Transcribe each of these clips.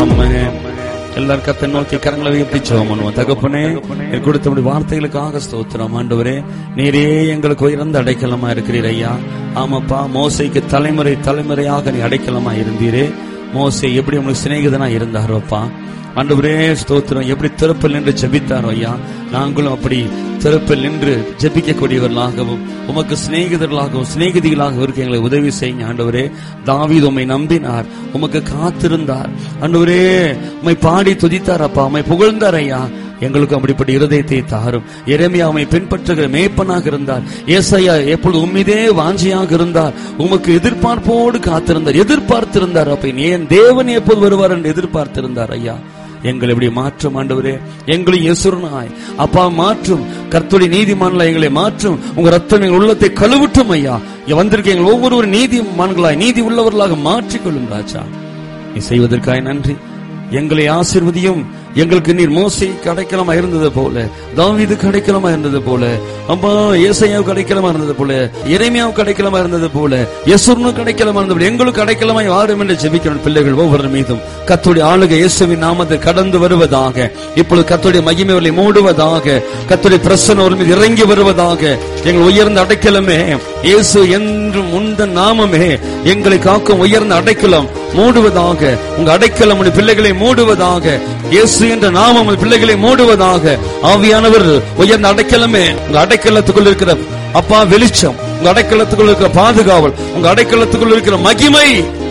ஆமென். எல்லாரும் கர்த்தரை நோக்கி கரங்களை உயர்த்தி ஜெபம் பண்ணுவோம். தகப்பனே, நீர் கொடுத்த வார்த்தைகளுக்காக ஸ்தோத்திரம். ஆண்டவரே, நீரே எங்களுக்கு உயர்ந்த அடைக்கலமா இருக்கிறீர் ஐயா. ஆமாப்பா, மோசேக்கு தலைமுறை தலைமுறையாக நீ அடைக்கலமா இருந்தீரே. மோசே எப்படி உங்களுக்கு சிநேகிதனா இருந்தாரோப்பா. ஆண்டவரே ஸ்தோத்திரம். எப்படி திறப்பில் நின்று ஜெபித்தாரோ ஐயா, நாங்களும் அப்படி திறப்பில் நின்று ஜெபிக்கக்கூடியவர்களாகவும் உமக்கு சிநேகிதர்களாகவும் சிநேகிதிகளாகவும் இருக்க எங்களை உதவி செய்யுங்க ஆண்டவரே. தாவீது உம்மை நம்பினார், உமக்கு காத்திருந்தார் ஆண்டவரே. உம்மை பாடி துதித்தார் அப்பா, உம்மை புகழ்ந்தார் ஐயா. எங்களுக்கு அப்படிப்பட்ட இருதயத்தை தாரும். எரேமியாவை பின்பற்றுகிற மேய்ப்பனாக இருந்தார். ஏசாயா எப்பொழுது உம்மிதே வாஞ்சியாக இருந்தார், உமக்கு எதிர்பார்ப்போடு காத்திருந்தார், எதிர்பார்த்திருந்தார். அப்ப ஏன் தேவன் எப்போது வருவார் என்று எதிர்பார்த்திருந்தார் ஐயா. எங்களை எப்படி மாற்றும் ஆண்டவரே, எங்களை யேசுரனாய் அப்பா மாற்றும். கர்த்தருடைய நீதிமான்களை எங்களை மாற்றும். உங்க ரத்தம் எங்கள் உள்ளத்தை கழுவட்டும் ஐயா. வந்திருக்க எங்கள் ஒவ்வொரு நீதிமான்களாய் நீதி உள்ளவர்களாக மாற்றிக்கொள்ளும் ராஜா. நீ செய்வதற்காக நன்றி. எங்களை ஆசீர்வதியும். எங்களுக்கு நீர் மோசேக்கு அடைக்கலமா இருந்தது போல, தாவீதுக்கு அடைக்கலமா இருந்தது போல, அம்மா ஏசாயாவுக்கு அடைக்கலமா இருந்தது போல, எரேமியாவுக்கு அடைக்கலமா இருந்தது போல, யெசுரனுக்கு அடைக்கலமா இருந்தது போல எங்களுக்கு அடைக்கலமாய் வாரும் என்று ஜெபிக்கிறோம். பிள்ளைகள் ஒவ்வொரு மீதும் கர்த்தருடைய ஆளுகை இயேசுவின் நாமத்தில் கடந்து வருவதாக. இப்பொழுது கர்த்தருடைய மகிமையை மூடுவதாக. கர்த்தருடைய பிரசன்னம் ஒரு மீது இறங்கி வருவதாக. எங்கள் உயர்ந்த அடைக்கலமே இயேசு என்றும் உந்தன் நாமமே எங்களை காக்கும் உயர்ந்த அடைக்கலம் மூடுவதாக. உங்க அடைக்கலம் உடைய பிள்ளைகளை மூடுவதாக. இயேசு என்ற நாமம் பிள்ளைகளை மூடுவதாக. ஆவியானவர் உயர்ந்த அடைக்கலமே, உங்க அடைக்கலத்துக்குள் இருக்கிற அப்பா வெளிச்சம், உங்க அடைக்கலத்துக்குள் இருக்கிற பாதுகாவல், உங்க அடைக்கலத்துக்குள் இருக்கிற மகிமை,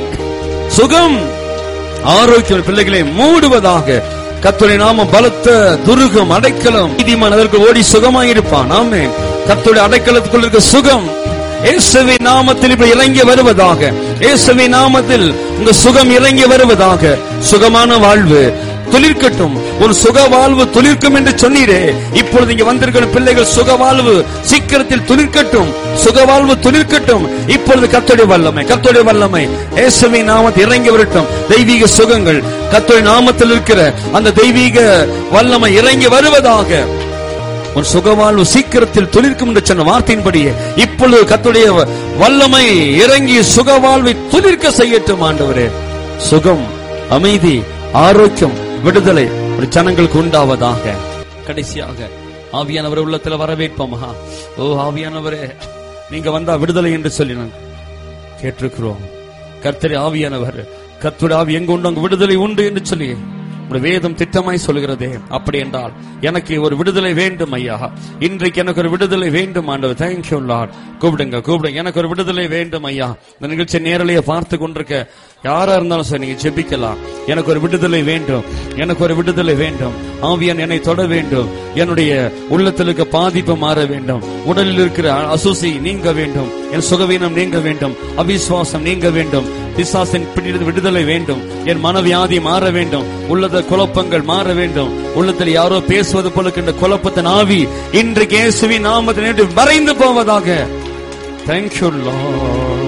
சுகம், ஆரோக்கியம் பிள்ளைகளை மூடுவதாக. கர்த்தருடைய நாமம் பலத்த துருகம், அடைக்கலம். நீதிமான் அதற்கு ஓடி சுகமாயிருப்பான். ஆமென். கர்த்தருடைய அடைக்கலத்துக்குள் இருக்கிற சுகம் இயேசுவின் நாமத்தில் இப்படி இறங்கி வருவதாக. இயேசுவின் நாமத்தில் உங்க சுகம் இறங்கி வருவதாக. சுகமான வாழ்வு துளிர்க்கட்டும். ஒரு சுக வாழ்வு துளிர்க்கும் என்று சொன்னீரே. இப்பொழுது இங்க வந்திருக்கிற பிள்ளைகள் சுக வாழ்வு சீக்கிரத்தில் துளிர்க்கட்டும். சுக வாழ்வு துளிர்க்கட்டும். இப்பொழுது கர்த்தருடைய வல்லமை, கர்த்தருடைய வல்லமை இயேசுவின் நாமத்தில் இறங்கி வரட்டும். தெய்வீக சுகங்கள் கர்த்தருடைய நாமத்தில் இருக்கிற அந்த தெய்வீக வல்லமை இறங்கி வருவதாக. ஒரு சுகவாழ்வு சீக்கிரத்தில் துளிர்க்கும் என்று சொன்ன வார்த்தையின்படியே இப்பொழுது கர்த்தருடைய வல்லமை இறங்கி சுகவாழ்வை துளிர்க்க செய்யட்டும் ஆண்டவரே. சுகம், அமைதி, ஆரோக்கியம், விடுதலை ஒரு ஜனங்களுக்கு உண்டாவதாக. கடைசியாக ஆவியானவர் உள்ளத்துல வரவேற்போமா? ஓ ஆவியானவரே, நீங்க வந்தா விடுதலை என்று சொல்லி நான் கேட்டிருக்கிறோம். கர்த்தரே ஆவியானவர், கர்த்தருடைய ஆவி எங்க உண்டு அங்கு விடுதலை உண்டு என்று சொல்லி வேதம் திட்டமாய் சொல்கிறதே. அப்படி என்றால் எனக்கு ஒரு விடுதலை வேண்டும் ஐயா. இன்றைக்கு எனக்கு ஒரு விடுதலை வேண்டும் ஆண்டவர். Thank you Lord. கூப்பிடுங்க, கூப்பிடுங்க. எனக்கு ஒரு விடுதலை வேண்டும் ஐயா. இந்த நிகழ்ச்சி நேரலையை பார்த்து கொண்டிருக்க யாரா இருந்தாலும் சரி, நீங்க ஜெபிக்கலாம். எனக்கு ஒரு விடுதலை வேண்டும், எனக்கு ஒரு விடுதலை வேண்டும். ஆவியான் என்னை தொட வேண்டும். என்னுடைய உள்ளத்தில் இருக்க பாதிப்பு மாற வேண்டும். உடலில் இருக்கிற அசுசி நீங்க வேண்டும். என் சுகவீனம் நீங்க வேண்டும். அவிசுவாசம் நீங்க வேண்டும். பிசாசின் பிடித்து விடுதலை வேண்டும். என் மனவியாதி மாற வேண்டும். உள்ளத குழப்பங்கள் மாற வேண்டும். உள்ளத்தில் யாரோ பேசுவது போல இருக்கின்ற குழப்பத்தின் ஆவி இன்றைக்கு இயேசுவின் நாமத்தில் மறைந்து போவதாக. Thank you Lord.